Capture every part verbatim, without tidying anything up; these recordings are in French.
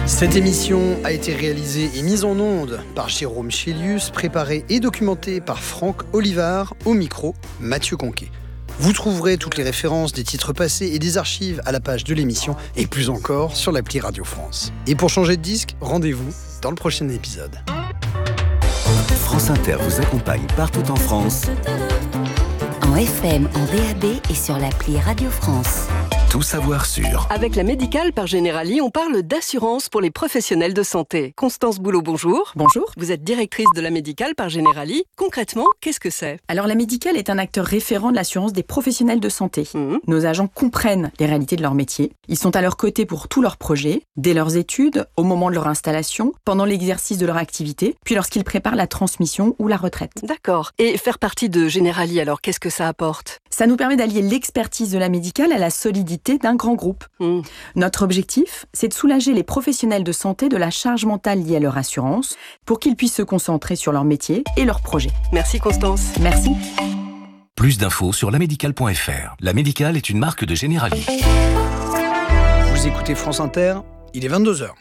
Cette émission a été réalisée et mise en onde par Jérôme Chélius, préparée et documentée par Franck Olivard, au micro Mathieu Conquet. Vous trouverez toutes les références des titres passés et des archives à la page de l'émission et plus encore sur l'appli Radio France. Et pour changer de disque, rendez-vous dans le prochain épisode. France Inter vous accompagne partout en France. En F M, en D A B et sur l'appli Radio France. Tout savoir sur. Avec la Médicale par Generali, on parle d'assurance pour les professionnels de santé. Constance Boulot, bonjour. Bonjour. Vous êtes directrice de la Médicale par Generali. Concrètement, qu'est-ce que c'est ? Alors la Médicale est un acteur référent de l'assurance des professionnels de santé. Mmh. Nos agents comprennent les réalités de leur métier. Ils sont à leur côté pour tous leurs projets, dès leurs études, au moment de leur installation, pendant l'exercice de leur activité, puis lorsqu'ils préparent la transmission ou la retraite. D'accord. Et faire partie de Generali, alors, qu'est-ce que ça apporte ? Ça nous permet d'allier l'expertise de la Médicale à la solidité d'un grand groupe. Mmh. Notre objectif, c'est de soulager les professionnels de santé de la charge mentale liée à leur assurance pour qu'ils puissent se concentrer sur leur métier et leurs projets. Merci Constance. Merci. Plus d'infos sur lamédicale point f r. La Médicale est une marque de Generali. Vous écoutez France Inter, il est vingt-deux heures.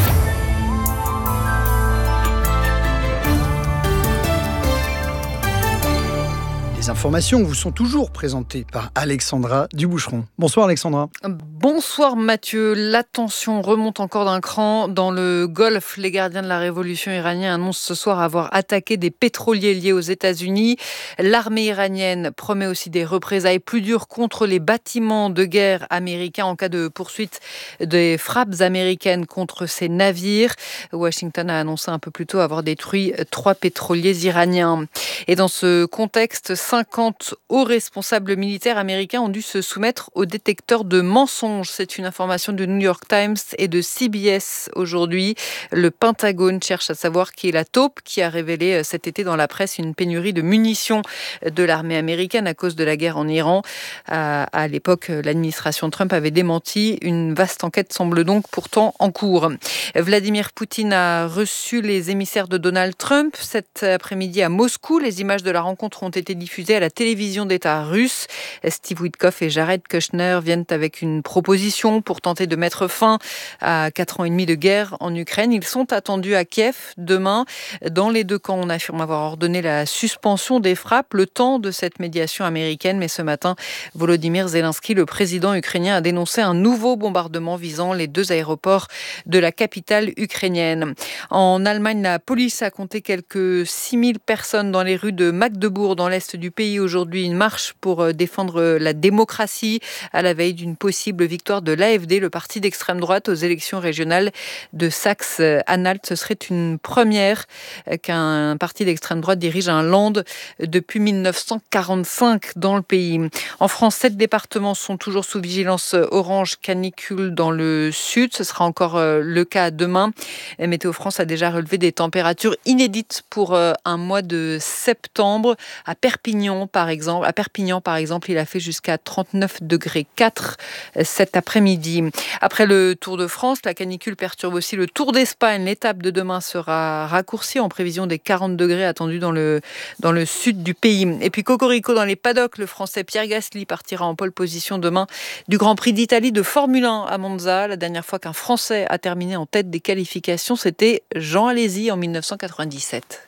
Les informations vous sont toujours présentées par Alexandra Duboucheron. Bonsoir Alexandra. Bonsoir Mathieu. La tension remonte encore d'un cran dans le Golfe. Les gardiens de la révolution iranienne annoncent ce soir avoir attaqué des pétroliers liés aux États-Unis. L'armée iranienne promet aussi des représailles plus dures contre les bâtiments de guerre américains en cas de poursuite des frappes américaines contre ces navires. Washington a annoncé un peu plus tôt avoir détruit trois pétroliers iraniens. Et dans ce contexte, cinquante hauts responsables militaires américains ont dû se soumettre au détecteur de mensonges. C'est une information du New York Times et de C B S aujourd'hui. Le Pentagone cherche à savoir qui est la taupe qui a révélé cet été dans la presse une pénurie de munitions de l'armée américaine à cause de la guerre en Iran. À, à l'époque, l'administration Trump avait démenti. Une vaste enquête semble donc pourtant en cours. Vladimir Poutine a reçu les émissaires de Donald Trump cet après-midi à Moscou. Les images de la rencontre ont été diffusées à la télévision d'État russe. Steve Witkoff et Jared Kushner viennent avec une proposition pour tenter de mettre fin à quatre ans et demi de guerre en Ukraine. Ils sont attendus à Kiev demain. Dans les deux camps, on affirme avoir ordonné la suspension des frappes le temps de cette médiation américaine. Mais ce matin, Volodymyr Zelensky, le président ukrainien, a dénoncé un nouveau bombardement visant les deux aéroports de la capitale ukrainienne. En Allemagne, la police a compté quelques six mille personnes dans les rues de Magdebourg, dans l'est du pays aujourd'hui. Une marche pour défendre la démocratie à la veille d'une possible victoire de l'A F D, le parti d'extrême droite, aux élections régionales de Saxe-Anhalt. Ce serait une première qu'un parti d'extrême droite dirige un land depuis mille neuf cent quarante-cinq dans le pays. En France, sept départements sont toujours sous vigilance orange canicule dans le sud. Ce sera encore le cas demain. Météo France a déjà relevé des températures inédites pour un mois de septembre. À Perpignan, par exemple, à Perpignan, par exemple, il a fait jusqu'à trente-neuf degrés quatre cet après-midi. Après le Tour de France, la canicule perturbe aussi le Tour d'Espagne. L'étape de demain sera raccourcie en prévision des quarante degrés attendus dans le, dans le sud du pays. Et puis cocorico dans les paddocks, le Français Pierre Gasly partira en pole position demain du Grand Prix d'Italie de Formule un à Monza. La dernière fois qu'un Français a terminé en tête des qualifications, c'était Jean Alesi en mille neuf cent quatre-vingt-dix-sept.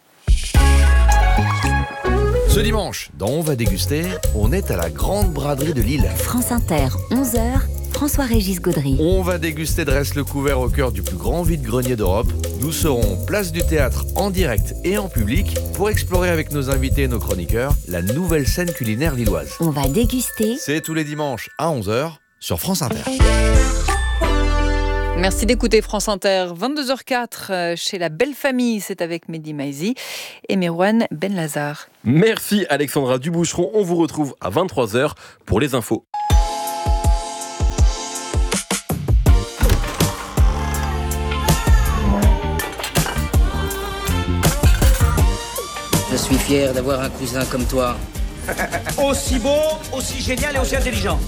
Ce dimanche, dans On va déguster, on est à la Grande Braderie de Lille. France Inter, onze heures, François-Régis Gaudry. On va déguster dresse le couvert au cœur du plus grand vide-grenier d'Europe. Nous serons place du théâtre en direct et en public pour explorer avec nos invités et nos chroniqueurs la nouvelle scène culinaire lilloise. On va déguster. C'est tous les dimanches à onze heures sur France Inter. Merci d'écouter France Inter. vingt-deux heures quatre chez La Belle Famille, c'est avec Mehdi Maizi et Merwan Benlazar. Merci Alexandra Duboucheron. On vous retrouve à vingt-trois heures pour les infos. Je suis fier d'avoir un cousin comme toi. Aussi beau, aussi génial et aussi intelligent.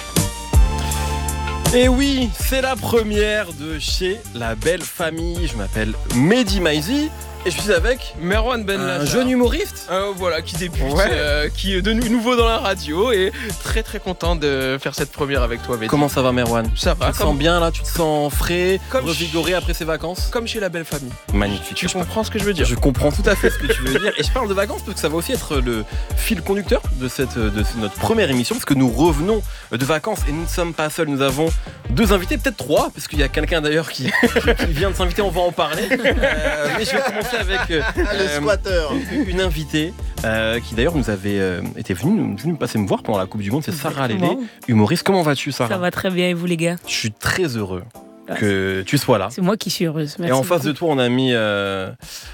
Et oui, c'est la première de chez La Belle Famille. Je m'appelle Mehdi Maizi Et je suis avec Merwan Ben un Lazar. jeune humoriste. Euh, voilà, qui débute, Ouais. euh, qui est de nou- nouveau dans la radio et très très content de faire cette première avec toi, Mehdi. Comment ça va, Merwan? Ça va, Tu te comme, sens bien là? Tu te sens frais, Comme revigoré après ces vacances? comme chez la belle famille. Magnifique. Tu comprends ce que je veux dire? Je comprends tout à fait ce que tu veux dire. Et je parle de vacances parce que ça va aussi être le fil conducteur de, cette, de notre première émission, parce que nous revenons de vacances et nous ne sommes pas seuls. Nous avons deux invités, peut-être trois, parce qu'il y a quelqu'un d'ailleurs qui, qui vient de s'inviter, on va en parler. Euh, mais je vais commencer avec euh, Le squatteur. une, une invitée euh, qui d'ailleurs nous avait euh, été venue, venue passer me voir pendant la Coupe du Monde. C'est Sarah Lélé, humoriste. Comment vas-tu, Sarah? Ça va très bien, et vous les gars? Je suis très heureux que tu sois là. C'est moi qui suis heureuse. Merci et en face beaucoup. de toi, on a mis... Euh...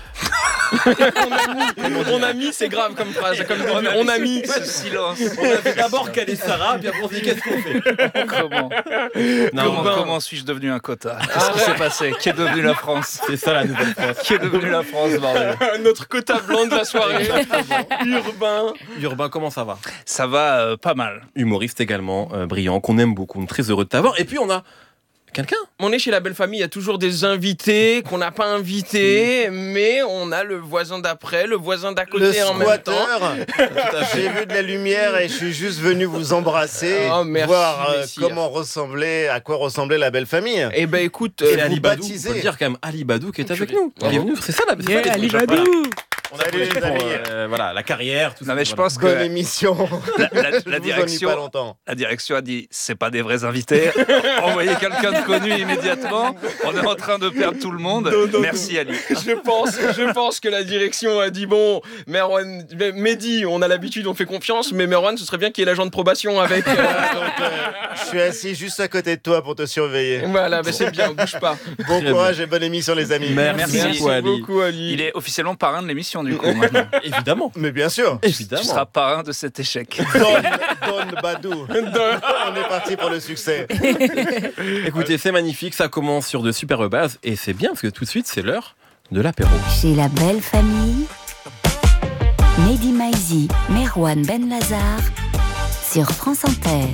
on, a mis on a mis, c'est grave comme phrase, comme début. On a mis, on a mis ce silence. On avait d'abord calé Sarah, puis après on s'est dit qu'est-ce qu'on fait? Comment Non, Comment, ben, comment suis-je devenu un quota? Qu'est-ce qui s'est passé? Qui est devenu la France? c'est ça la nouvelle France. Qui est devenu la France, bordel? Notre quota blanc de la soirée. Urbain. Urbain, comment ça va? Ça va euh, pas mal. Humoriste également, euh, brillant, qu'on aime beaucoup, on est très heureux de t'avoir. Et puis on a quelqu'un. On est chez la belle famille, il y a toujours des invités qu'on n'a pas invités, mais on a le voisin d'après, le voisin d'à côté Le en même temps. squatteur. J'ai vu de la lumière et je suis juste venu vous embrasser, Oh, merci, voir euh, messire. comment ressemblait, à quoi ressemblait la belle famille. Eh ben écoute, Et euh, Ali vous Badou, on baptisez. peut le dire quand même, Ali Badou qui est avec Enculé. nous. Qui est venu, c'est ça la belle Yeah, famille. Ali Voilà. Badou. On Salut, applaudit les pour, amis. euh, voilà, la carrière, tout Non ça. mais je Voilà. pense Bonne que émission. la, la- la Je vous ennuie direction, pas longtemps. la direction a dit c'est pas des vrais invités. Envoyez quelqu'un de connu immédiatement. On est en train de perdre tout le monde. Non, non, Merci Ali. je pense, je pense que la direction a dit bon, Merwan, Mehdi, on a l'habitude, on fait confiance, mais Merwan, ce serait bien qu'il y ait l'agent de probation avec. euh, Donc, euh, je suis assis juste à côté de toi pour te surveiller. Voilà, mais c'est bien, bouge pas. Bon Très courage et bonne émission, les amis. Merci, Merci beaucoup, Ali. beaucoup, Ali. Il est officiellement parrain de l'émission du coup maintenant. Évidemment. Mais bien sûr. Tu Évidemment. seras parrain de cet échec. Don, Don Badou. On est parti pour le succès. Écoutez, c'est magnifique, ça commence sur de superbes bases et c'est bien parce que tout de suite c'est l'heure de l'apéro. Chez la belle famille, Mehdi Maizi, Merwan Ben Lazar sur France Inter.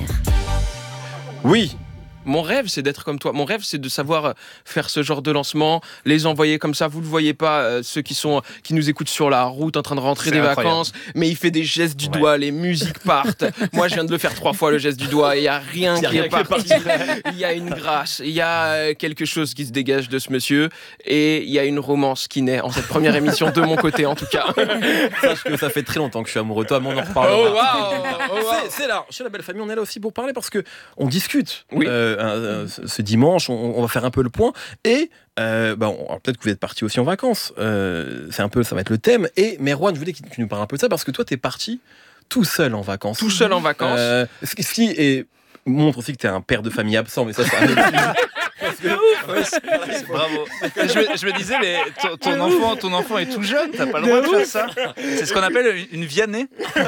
Oui. Mon rêve, c'est d'être comme toi. Mon rêve, c'est de savoir faire ce genre de lancement, les envoyer comme ça. Vous le voyez pas, euh, ceux qui sont, qui nous écoutent sur la route, en train de rentrer C'est des incroyable. vacances. Mais il fait des gestes du Ouais. doigt, les musiques partent. Moi, je viens de le faire trois fois le geste du doigt. Il y a rien Il y a qui rien est qui est parti. Il y a une grâce, il y a euh, quelque chose qui se dégage de ce monsieur, et il y a une romance qui naît en cette première émission de mon côté, en tout cas. Sache que ça fait très longtemps que je suis amoureux de toi, mais on en reparlera. Oh, waouh, oh, waouh. C'est- C'est là, chez la belle famille, on est là aussi pour parler parce que on discute. Oui. Euh, euh, ce- ce dimanche, on, on va faire un peu le point et euh, bah, on- alors peut-être que vous êtes partis aussi en vacances. Euh, c'est un peu, ça va être le thème. Et Merwan, je voulais que tu nous parles un peu de ça parce que toi, t'es parti tout seul en vacances. Tout seul en vacances. Euh, ce qui- ce qui est- montre aussi que t'es un père de famille absent, mais ça, c'est un autre sujet. Bravo. Je me, je me disais, mais ton, ton enfant, ton enfant est tout jeune, t'as pas le droit de faire ça. C'est ce qu'on appelle une, une viannée.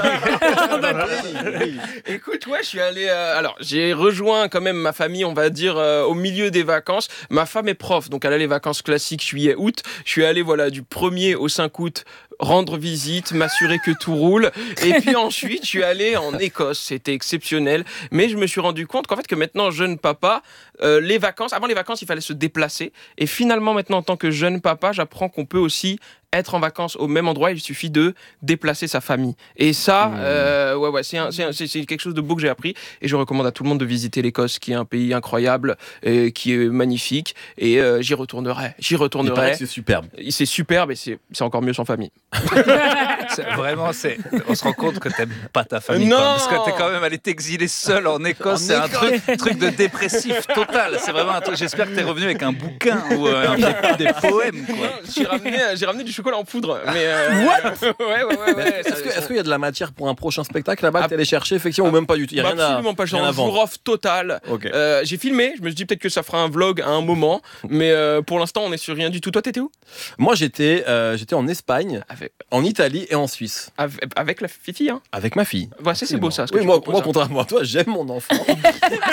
Écoute, ouais, je suis allé. euh, alors, j'ai rejoint quand même ma famille, on va dire, euh, au milieu des vacances. Ma femme est prof, donc elle a les vacances classiques juillet-août. Je suis allé, voilà, du premier au cinq août rendre visite, m'assurer que tout roule. Et puis ensuite, je suis allé en Écosse. C'était exceptionnel. Mais je me suis rendu compte qu'en fait, que maintenant, jeune papa, euh, les vacances, avant les vacances, il fallait se déplacer. Et finalement, maintenant, en tant que jeune papa, j'apprends qu'on peut aussi être en vacances au même endroit. Il suffit de déplacer sa famille. Et ça, Mmh. euh, ouais, ouais, c'est, un- c'est, un- c'est- c'est quelque chose de beau que j'ai appris. Et je recommande à tout le monde de visiter l'Écosse, qui est un pays incroyable, et qui est magnifique. Et euh, j'y retournerai. J'y Il paraît retournerai. que c'est superbe. C'est superbe et c'est, c'est encore mieux sans famille. C'est- vraiment, c'est. On se rend compte que t'aimes pas ta famille. Non. quand même, parce que t'es quand même allé t'exiler seul en Écosse. En c'est un Écosse. truc, truc de dépressif total. C'est vraiment un truc. J'espère que t'es revenu avec un bouquin ou euh, un, des, des poèmes. Quoi. J'ai ramené, j'ai ramené du chocolat en poudre. Mais euh, What Ouais, ouais, ouais. ouais ça- Est-ce que- est-ce qu'il y a de la matière pour un prochain spectacle là-bas que t'es allé chercher effectivement ou même pas du tout? Il y a Bah, rien à, absolument pas, j'ai rien à un vendre. jour off total. Ok. Euh, j'ai filmé, je me suis dit peut-être que ça fera un vlog à un moment, mais euh, pour l'instant on est sur rien du tout. Toi t'étais où? Moi j'étais euh, j'étais en Espagne, avec... en Italie et en Suisse. Avec, avec la fifi, hein? Avec ma fille. Bah, c'est, c'est beau ça. Ce que Oui, tu moi, proposes, moi, hein. contrairement à toi, j'aime mon enfant.